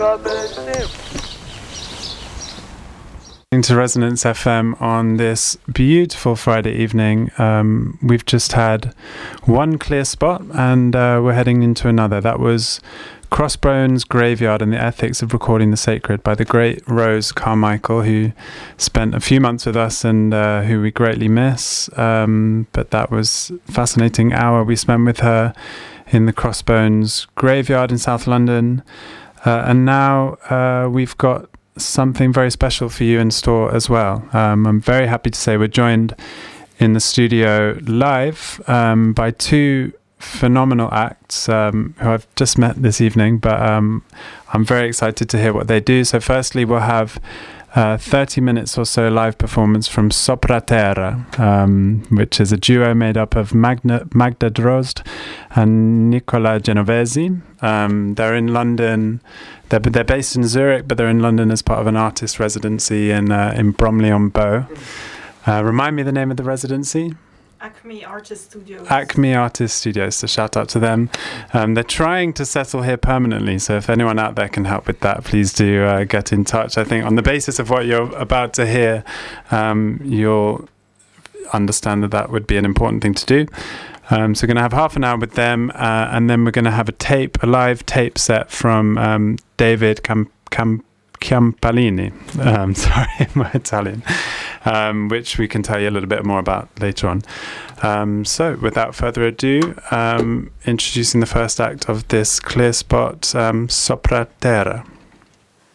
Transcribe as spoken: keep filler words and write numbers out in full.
To Resonance F M on this beautiful Friday evening. Um, we've just had one clear spot and uh, we're heading into another. That was Crossbones Graveyard and the Ethics of Recording the Sacred by the great Rose Carmichael, who spent a few months with us and uh, who we greatly miss. Um, but that was a fascinating hour we spent with her in the Crossbones Graveyard in South London. Uh, and now uh, we've got something very special for you in store as well. Um, I'm very happy to say we're joined in the studio live um, by two phenomenal acts um, who I've just met this evening, but um, I'm very excited to hear what they do. So firstly, we'll have uh, thirty minutes or so live performance from Sopraterra, um, which is a duo made up of Magna, Magda Drozd and Nicola Genovesi. Um, they're in London. They're, they're based in Zurich, but they're in London as part of an artist residency in uh, in Bromley on Bow. Uh, remind me the name of the residency? Acme Artist Studios. Acme Artist Studios, so shout out to them. Um, they're trying to settle here permanently, so if anyone out there can help with that, please do uh, get in touch. I think on the basis of what you're about to hear, um, you'll understand that that would be an important thing to do. Um, so we're going to have half an hour with them, uh, and then we're going to have a tape, a live tape set from um, David Cam- Cam- Campalini. Um, sorry, my Italian. Um, which we can tell you a little bit more about later on. Um, so, without further ado, um, introducing the first act of this clear spot, um, Sopraterra.